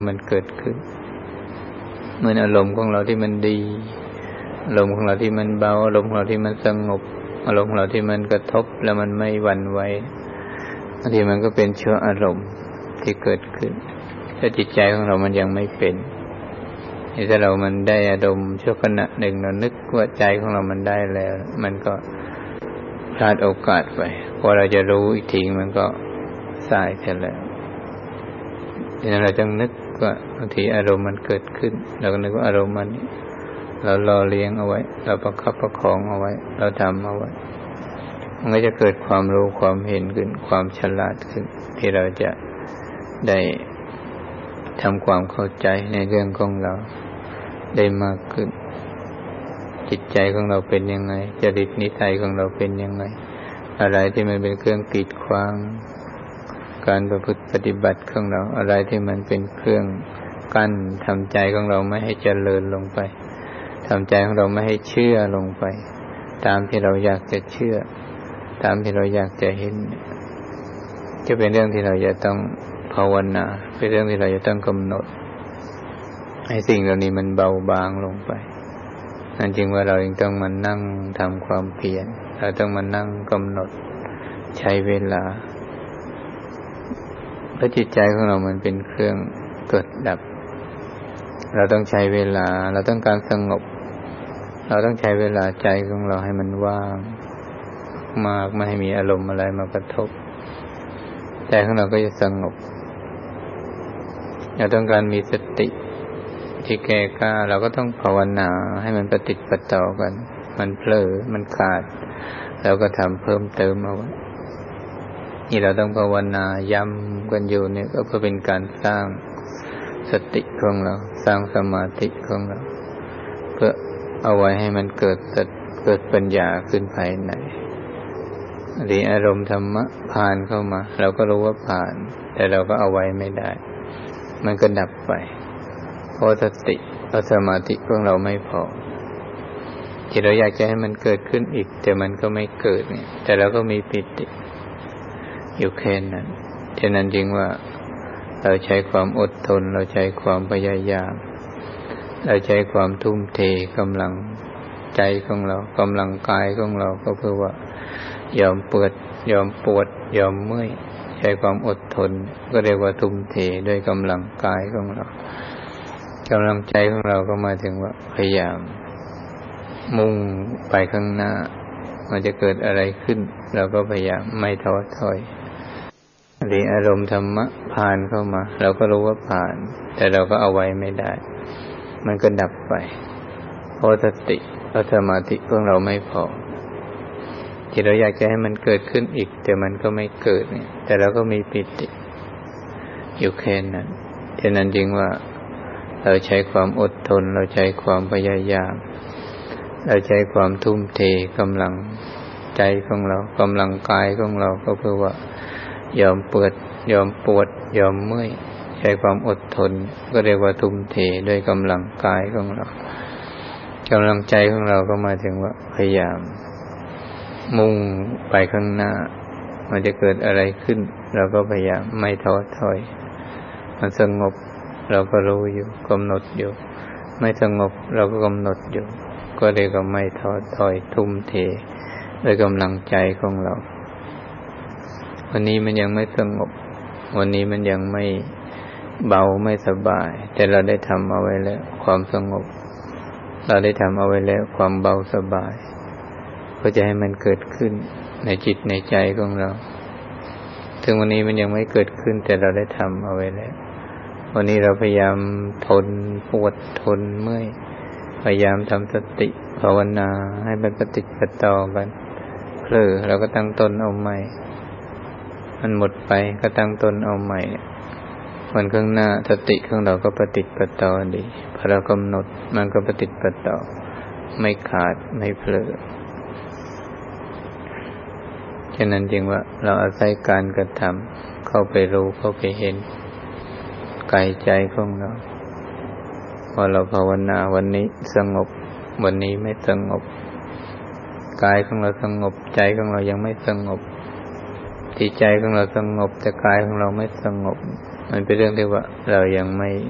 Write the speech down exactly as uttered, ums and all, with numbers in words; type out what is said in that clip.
มันเกิดขึ้นเหมือนอารมณ์ของเราที่มันดีอารมณ์ของเราที่มันเบาอารมณ์ของเราที่มันสงบอารมณ์ของเราที่มันกระทบแล้วมันไม่หวั่นไหวบางทีมันก็เป็นเชื้ออารมณ์ที่เกิดขึ้นแต่จิตใจของเรามันยังไม่เป็นถ้าเรามันได้อารมณ์ชั่วขณะหนึ่งเรานึกว่าใจของเรามันได้แล้วมันก็พลาดโอกาสไปพอเราจะรู้อีกทีมันก็สายไปแล้วดังนั้นเราต้องนึกว่าบางทีอารมณ์มันเกิดขึ้นเราก็นึกว่าอารมณ์มันเรารอเลี้ยงเอาไว้เราประคับประคองเอาไว้เราทำเอาไว้มันก็จะเกิดความรู้ความเห็นขึ้นความฉลาดขึ้นที่เราจะได้ทำความเข้าใจในเรื่องของเราได้มากขึ้นจิตใจของเราเป็นยังไงจริตนิสัยของเราเป็นยังไงอะไรที่มันเป็นเครื่องกีดขวางการประพฤติปฏิบัติของเราอะไรที่มันเป็นเครื่องกั้นทำใจของเราไม่ให้เจริญลงไปทำใจของเราไม่ให้เชื่อลงไปตามที่เราอยากจะเชื่อตามที่เราอยากจะเห็นจะเป็นเรื่องที่เราจะต้องภาวนาเป็นเรื่องที่เราจะต้องกำหนดให้สิ่งเหล่านี้มันเบาบางลงไปนั่นจึงว่าเราต้องมานั่งทำความเพียรเราต้องมานั่งกำหนดใช้เวลาเพราะจิตใจของเรามันเป็นเครื่องเกิดดับเราต้องใช้เวลาเราต้องการสงบเราต้องใช้เวลาใจของเราให้มันว่างมากไม่ให้มีอารมณ์อะไรมากระทบใจของเราก็จะสงบเราต้องการมีสติที่แก่กล้าเราก็ต้องภาวนาให้มันประติดประต่อกันมันเผลอมันขาดเราก็ทำเพิ่มเติมเอาไว้นี่เราต้องภาวนาย้ำกันอยู่เนี่ยก็เพื่อเป็นการสร้างสติของเราสร้างสมาธิของเราเพื่อเอาไว้ให้มันเกิดเกิดปัญญาขึ้นภายในหรืออารมณ์ธรรมะผ่านเข้ามาเราก็รู้ว่าผ่านแต่เราก็เอาไว้ไม่ได้มันก็ดับไปเพราะสติเพราะสมาธิของเราไม่พอที่เราอยากจะให้มันเกิดขึ้นอีกแต่มันก็ไม่เกิดเนี่ยแต่เราก็มีปิติอยู่แค่นั้นฉะนั้นจึงว่าเราใช้ความอดทนเราใช้ความพยายามเราใช้ความทุ่มเทกำลังใจของเรากำลังกายของเราก็เพื่อว่ายอมเปิดยอมปวดยอมเมื่อยใช้ความอดทนก็เรียกว่าทุ่มเทด้วยกำลังกายของเรากำลังใจของเราก็มาถึงว่าพยายามมุ่งไปข้างหน้ามันจะเกิดอะไรขึ้นเราก็พยายามไม่ท้อถอยหรืออารมณ์ธรรมะผ่านเข้ามาเราก็รู้ว่าผ่านแต่เราก็เอาไว้ไม่ได้มันก็ดับไปเพราะสติเพราะสมาธิของเราไม่พอที่เราอยากจะให้มันเกิดขึ้นอีกแต่มันก็ไม่เกิดเนี่ยแต่เราก็มีปิติอยู่แค่นั้นฉะนั้นจึงว่าเราใช้ความอดทนเราใช้ความพยายามเราใช้ความทุ่มเทกำลังใจของเรากำลังกายของเราก็เพื่อว่ายอมเปิดยอมปวดยอมเมื่อยใช้ความอดทนก็เรียกว่าทุ่มเทด้วยกำลังกายของเรากำลังใจของเราก็มาถึงว่าพยายามมุ่งไปข้างหน้ามันจะเกิดอะไรขึ้นเราก็พยายามไม่ท้อถอยมันสงบเราก็รู้อยู่กำหนดอยู่ไม่สงบเราก็กำหนดอยู่ก็เรียกว่าไม่ท้อถอยทุ่มเทด้วยกำลังใจของเราวันนี้มันยังไม่สงบวันนี้มันยังไม่เบาไม่สบายแต่เราได้ทำเอาไว้แล้วความสงบเราได้ทำเอาไว้แล้วความเบาสบายก็จะให้มันเกิดขึ้นในจิตในใจของเราถึงวันนี้มันยังไม่เกิดขึ้นแต่เราได้ทำเอาไว้แล้ววันนี้เราพยายามทนปวดทนเมื่อยพยายามทำสติภาวนาให้มันปฏิปต่อกันเผลอเราก็ตั้งต้นเอาใหม่มันหมดไปก็ตั้งต้นเอาใหม่วันข้างหน้าสติของเราก็ปฏิปต่อดีพอเรากำหนดมันก็ปฏิปต่อไม่ขาดไม่เผลอฉะนั้นจึงว่าเราอาศัยการกระทำเข้าไปรู้เข้าไปเห็นกายใจของเราพอเราภาวนาวันนี้สงบวันนี้ไม่สงบกายของเราสงบใจของเรายังไม่สงบจิตใจของเราสงบแต่กายของเราไม่สงบมันเป็นเรื่องที่ว่าเรายังไม่